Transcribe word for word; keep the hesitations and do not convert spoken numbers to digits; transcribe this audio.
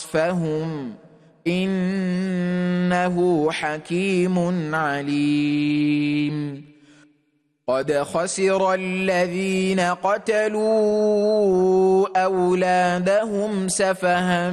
وصفهم إنه حكيم عليم قد خسر الذين قتلوا أولادهم سفها